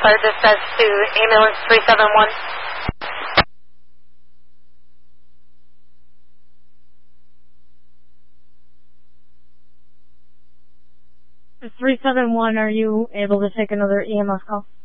Fire dispatch to ambulance 371. 371, are you able to take another EMS call?